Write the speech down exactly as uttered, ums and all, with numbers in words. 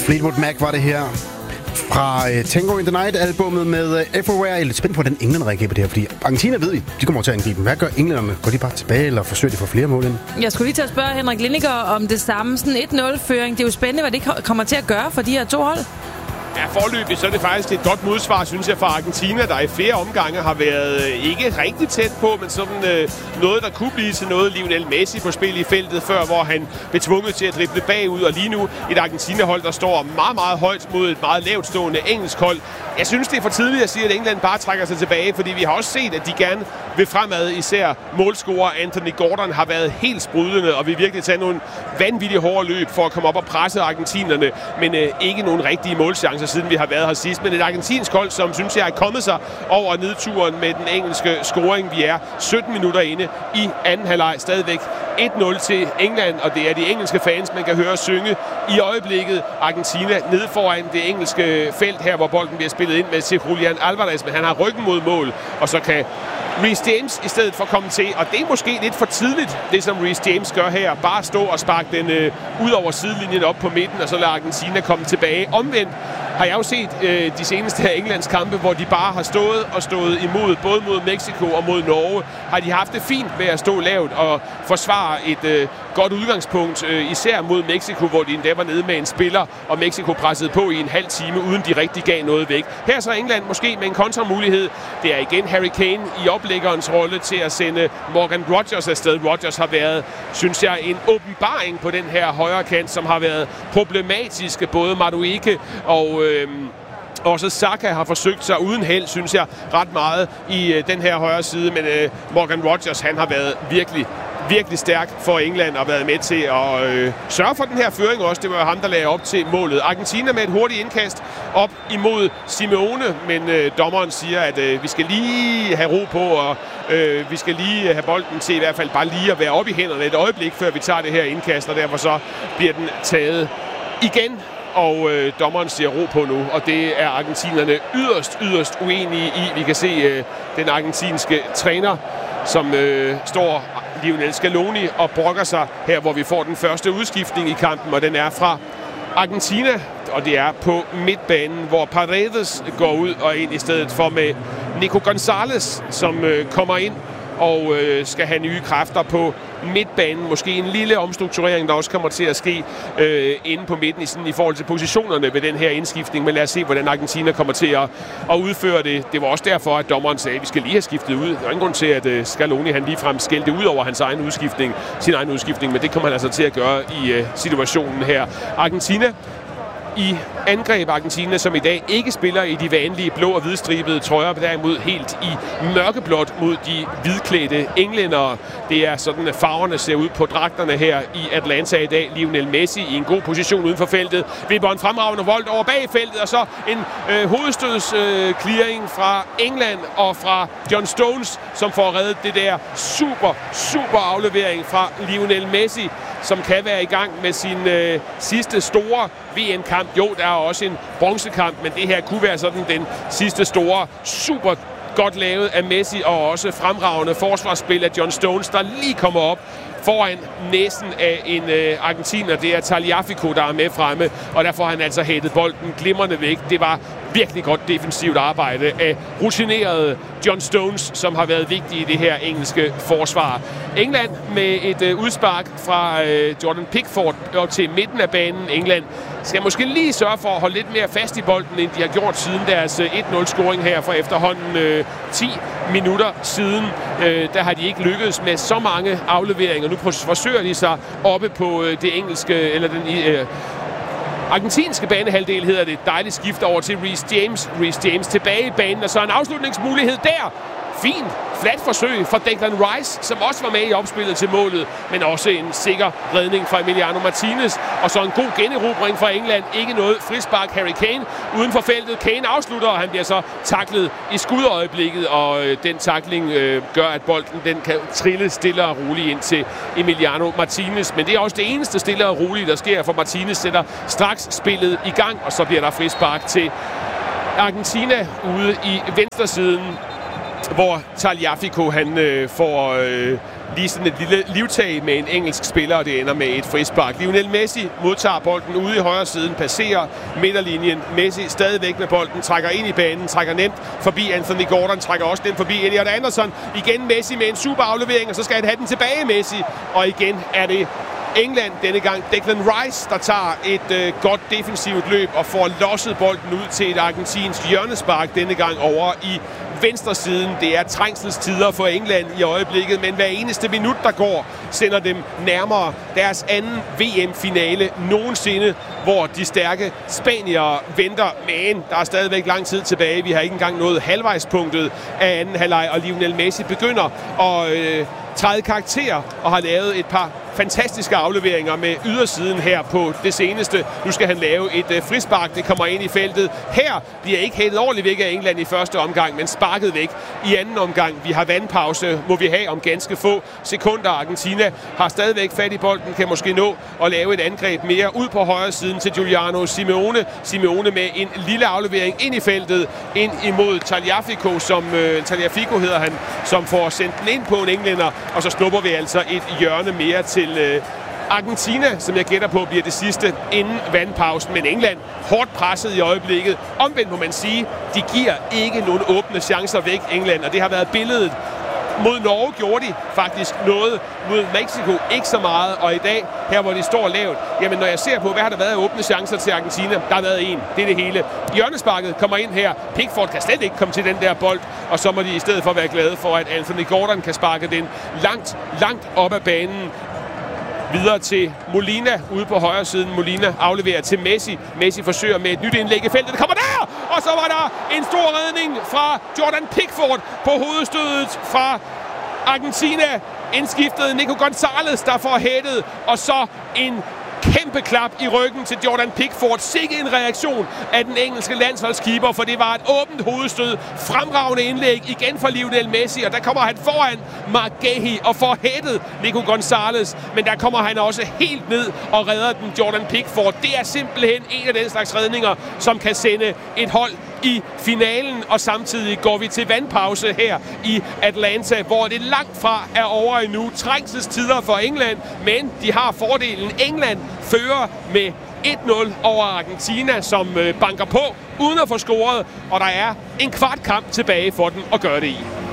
Fleetwood Mac var det her fra uh, Tango in the Night-albummet med uh, Everywhere. Jeg er lidt spændt på, hvordan England reagerer på det her, fordi Argentina ved vi, de kommer til at angribe. Hvad gør englænderne? Går de bare tilbage, eller forsøger de at få flere mål ind? Jeg skulle lige til at spørge Henrik Lindiger om det samme. Sådan et nul-føring. Det er jo spændende, hvad det kommer til at gøre for de her to hold. Ja, forløbig, så er det faktisk et godt modsvar, synes jeg, fra Argentina, der i flere omgange har været øh, ikke rigtig tæt på, men sådan øh, noget, der kunne blive til noget. Lionel Messi på spil i feltet før, hvor han blev tvunget til at drible bagud, og lige nu et Argentina-hold, der står meget, meget højt mod et meget lavt stående engelsk hold. Jeg synes, det er for tidligt at sige, at England bare trækker sig tilbage, fordi vi har også set, at de gerne vil fremad. Især målscorer Anthony Gordon har været helt sprudlende, og vil virkelig tage nogle vanvittigt hårde løb for at komme op og presse argentinerne, men øh, ikke nogen rigtige målchancer, siden vi har været her sidst. Men et argentinsk hold, som synes jeg er kommet sig over nedturen med den engelske scoring. Vi er sytten minutter inde i anden halvleg, stadigvæk et nul til England, og det er de engelske fans, man kan høre synge i øjeblikket. Argentina nede foran det engelske felt her, hvor bolden bliver spillet ind med til Julian Alvarez, men han har ryggen mod mål, og så kan Reece James i stedet for komme til, og det er måske lidt for tidligt, det som Reece James gør her. Bare stå og sparke den øh, ud over sidelinjen op på midten, og så lader Argentina komme tilbage. Omvendt har jeg jo set øh, de seneste her Englands kampe, hvor de bare har stået og stået imod, både mod Mexico og mod Norge, har de haft det fint med at stå lavt og forsvare et øh, godt udgangspunkt, øh, især mod Mexico, hvor de endda var nede med en spiller, og Mexico pressede på i en halv time, uden de rigtig gav noget væk. Her så England måske med en kontramulighed. Det er igen Harry Kane i oplæggerens rolle til at sende Morgan Rogers afsted. Rogers har været, synes jeg, en åbenbaring på den her højre kant, som har været problematisk. Både Madueke og Øhm, også Saka har forsøgt sig uden held, synes jeg, ret meget i øh, den her højre side. Men øh, Morgan Rogers, han har været virkelig, virkelig stærk for England og været med til at øh, sørge for den her føring også. Det var ham, der lagde op til målet. Argentina med et hurtigt indkast op imod Simeone, men øh, dommeren siger, at øh, vi skal lige have ro på, og øh, vi skal lige have bolden til i hvert fald bare lige at være oppe i hænderne et øjeblik, før vi tager det her indkast, og derfor så bliver den taget igen. Og øh, dommeren siger ro på nu, og det er argentinerne yderst, yderst uenige i. Vi kan se øh, den argentinske træner, som øh, står, Lionel Scaloni, og brokker sig her, hvor vi får den første udskiftning i kampen, og den er fra Argentina, og det er på midtbanen, hvor Paredes går ud og ind i stedet for med Nico Gonzalez, som øh, kommer ind og øh, skal have nye kræfter på midtbanen. Måske en lille omstrukturering, der også kommer til at ske øh, inde på midten i, sådan, i forhold til positionerne ved den her indskiftning. Men lad os se, hvordan Argentina kommer til at, at udføre det. Det var også derfor, at dommeren sagde, at vi skal lige have skiftet ud. Der er ingen grund til, at øh, Scaloni han ligefrem skældte ud over hans egen udskiftning, sin egen udskiftning, men det kommer han altså til at gøre i øh, situationen her. Argentina i angreb, Argentina, som i dag ikke spiller i de vanlige blå og hvidstribede trøjer, men derimod helt i mørkeblåt mod de hvidklædte englændere. Det er sådan, at farverne ser ud på dragterne her i Atlanta i dag. Lionel Messi i en god position uden for feltet. Vipper en fremragende vold over bag feltet, og så en øh, hovedstøds øh, clearing fra England og fra John Stones, som får reddet det der super, super aflevering fra Lionel Messi, som kan være i gang med sin øh, sidste store V M-kamp. Jo, der er også en bronzekamp, men det her kunne være sådan den sidste store, super godt lavet af Messi, og også fremragende forsvarsspil af John Stones, der lige kommer op foran næsen af en øh, argentiner. Det er Tagliafico, der er med fremme, og der får han altså hættet bolden glimrende væk. Det var virkelig godt defensivt arbejde af rutinerede John Stones, som har været vigtig i det her engelske forsvar. England med et øh, udspark fra øh, Jordan Pickford og til midten af banen. England skal måske lige sørge for at holde lidt mere fast i bolden, end de har gjort siden deres øh, et nul-scoring her for efterhånden øh, ti minutter siden. Øh, der har de ikke lykkedes med så mange afleveringer. Nu forsøger de sig oppe på øh, det engelske, eller den øh, argentinske banehalvdel, hedder det. Et dejligt skift over til Reece James. Reece James tilbage i banen, og så en afslutningsmulighed der. Fint, flat forsøg fra Declan Rice, som også var med i opspillet til målet, men også en sikker redning fra Emiliano Martinez, og så en god generobring fra England. Ikke noget frispark. Harry Kane uden for feltet. Kane afslutter, og han bliver så taklet i skudøjeblikket, og øh, den takling øh, gør, at bolden den kan trille stille og roligt ind til Emiliano Martinez. Men det er også det eneste stille og roligt, der sker, for Martinez sætter straks spillet i gang, og så bliver der frispark til Argentina ude i venstresiden. hvor Tagliafico han øh, får øh, lige sådan et lille livtag med en engelsk spiller, og det ender med et frispark. Lionel Messi modtager bolden ude i højre siden, passerer midterlinjen. Messi stadigvæk med bolden, trækker ind i banen, trækker nemt forbi Anthony Gordon, trækker også nemt forbi Elliot Anderson. Igen Messi med en super aflevering, og så skal han have den tilbage, Messi. Og igen er det England denne gang. Declan Rice, der tager et øh, godt defensivt løb og får losset bolden ud til et argentinsk hjørnespark denne gang over i venstre siden. Det er trængselstider for England i øjeblikket, men hver eneste minut, der går, sender dem nærmere deres anden V M-finale nogensinde, hvor de stærke spaniere venter. Men der er stadigvæk lang tid tilbage. Vi har ikke engang nået halvvejspunktet af anden halvleg, og Lionel Messi begynder at øh, træde karakter og har lavet et par fantastiske afleveringer med ydersiden her på det seneste. Nu skal han lave et øh, frispark, det kommer ind i feltet. Her bliver ikke hættet ordentligt væk af England i første omgang, men sparket væk i anden omgang. Vi har vandpause, må vi have om ganske få sekunder. Argentina har stadigvæk fat i bolden, kan måske nå at lave et angreb mere ud på højre siden til Giuliano Simeone. Simeone med en lille aflevering ind i feltet, ind imod Tagliafico, som øh, Tagliafico hedder han, som får sendt den ind på en englænder, og så snupper vi altså et hjørne mere til Argentina, som jeg gætter på bliver det sidste inden vandpausen, men England hårdt presset i øjeblikket. Omvendt må man sige, de giver ikke nogen åbne chancer væk, England, og det har været billedet. Mod Norge gjorde de faktisk noget, mod Mexico ikke så meget, og i dag, her hvor de står lavt, jamen når jeg ser på, hvad har der været af åbne chancer til Argentina, der har været en, det er det hele. Hjørnesparket kommer ind her, Pickford kan slet ikke komme til den der bold, og så må de i stedet for være glade for, at Anthony Gordon kan sparke den langt, langt op ad banen. Videre til Molina ude på højre siden. Molina afleverer til Messi. Messi forsøger med et nyt indlæg i feltet. Det kommer der! Og så var der en stor redning fra Jordan Pickford på hovedstødet fra Argentina. Indskiftet Nico Gonzalez, der får hættet. Og så en kæmpe klap i ryggen til Jordan Pickford. Sikke en reaktion af den engelske landsholdskeeper, for det var et åbent hovedstød. Fremragende indlæg igen fra Lionel Messi, og der kommer han foran Mark Gahey og får hættet Nico Gonzalez. Men der kommer han også helt ned og redder den Jordan Pickford. Det er simpelthen en af den slags redninger, som kan sende et hold i finalen, og samtidig går vi til vandpause her i Atlanta, hvor det langt fra er over endnu. Trængselstider for England, men de har fordelen. England fører med et nul over Argentina, som banker på uden at få scoret, og der er en kvart kamp tilbage for den at gøre det i.